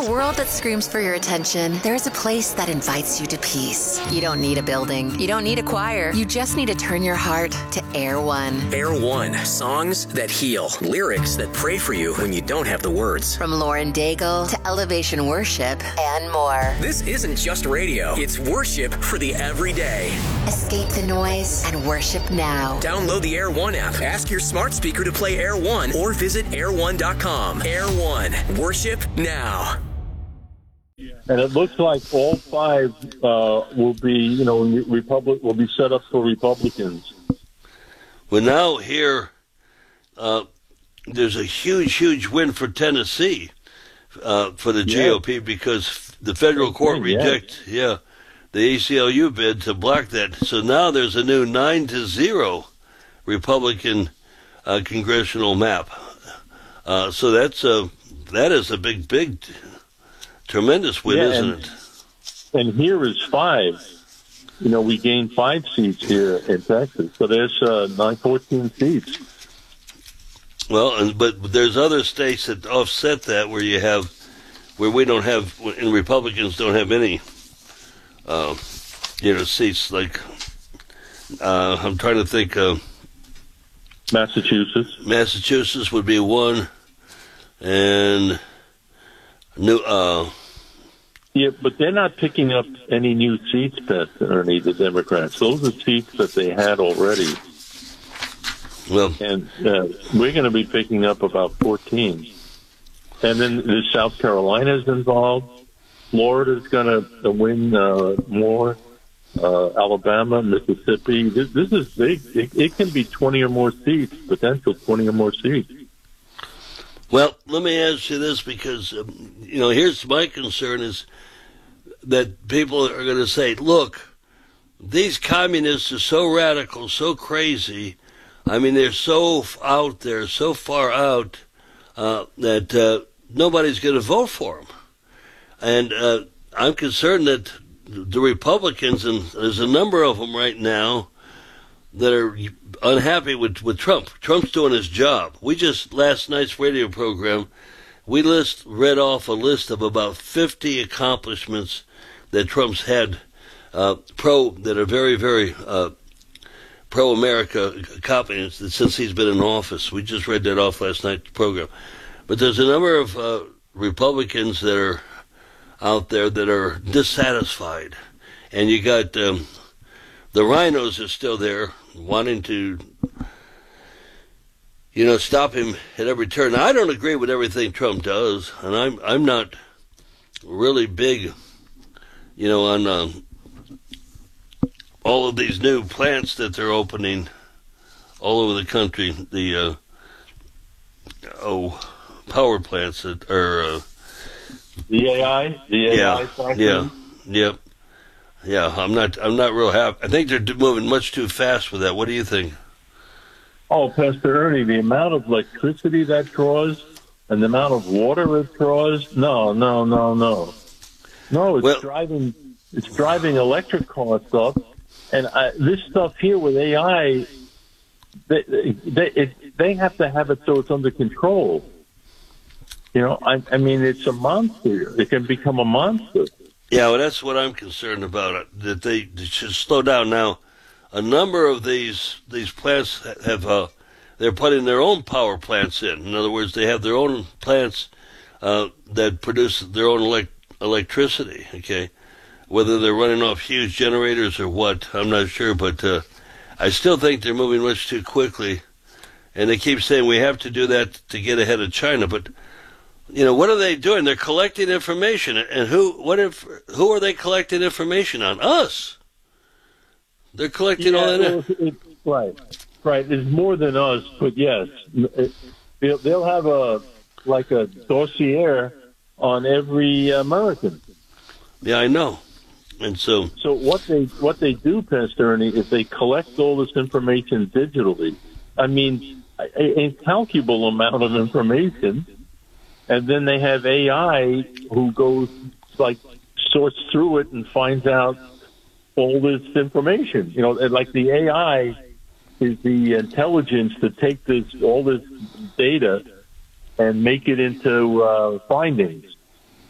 a world that screams for your attention, there's a place that invites you to peace. You don't need a building. You don't need a choir. You just need to turn your heart to Air One. Air One. Songs that heal. Lyrics that pray for you when you don't have the words. From Lauren Daigle to Elevation Worship and more. This isn't just radio. It's worship for the everyday. Escape the noise and worship now. Download the Air One app. Ask your smart speaker to play Air One or visit air1.com. Air One. Worship now. And it looks like all five will be, will be set up for Republicans. Well, now here, there's a huge win for Tennessee for the GOP because the federal court rejected, the ACLU bid to block that. So now there's a new 9-0 Republican congressional map. So that is a big, tremendous win, isn't it? And here is 5. We gained 5 seats here in Texas. So there's 14 seats. Well, but there's other states that offset that where we don't have, and Republicans don't have any, seats. Like I'm trying to think. Massachusetts would be one, and but they're not picking up any new seats, Ernie, the Democrats. Those are seats that they had already. Well, and we're going to be picking up about 14. And then South Carolina's involved. Florida's going to win more. Alabama, Mississippi. This is big. It can be 20 or more seats, potential 20 or more seats. Well, let me ask you this because, here's my concern is that people are going to say, look, these communists are so radical, so crazy. I mean, they're so out there, so far out that nobody's going to vote for them. And I'm concerned that the Republicans, and there's a number of them right now, that are unhappy with Trump. Trump's doing his job. We just, last night's radio program, we read off a list of about 50 accomplishments that Trump's had, that are very, very pro-America accomplishments since he's been in office. We just read that off last night's program. But there's a number of Republicans that are out there that are dissatisfied. And you got the rhinos are still there wanting to, stop him at every turn. Now, I don't agree with everything Trump does, and I'm not really big, on all of these new plants that they're opening all over the country. The power plants that are the AI Yeah, I'm not real happy. I think they're moving much too fast with that. What do you think? Oh, Pastor Ernie, the amount of electricity that draws and the amount of water it draws, no. It's driving electric costs up, and this stuff here with AI, they have to have it so it's under control. I mean, it's a monster. It can become a monster. Yeah, well, that's what I'm concerned about, that they should slow down. Now, a number of these plants have, they're putting their own power plants in. In other words, they have their own plants that produce their own electricity, okay? Whether they're running off huge generators or what, I'm not sure, but I still think they're moving much too quickly. And they keep saying we have to do that to get ahead of China, but what are they doing? They're collecting information, and who are they collecting information on? Us. They're collecting all that. Right. It's more than us, but yes, they'll have a dossier on every American. Yeah, I know. And so what they do, Pastor Ernie, is they collect all this information digitally. I mean, an incalculable amount of information. And then they have AI who goes, sorts through it and finds out all this information. Like the AI is the intelligence to take all this data and make it into findings.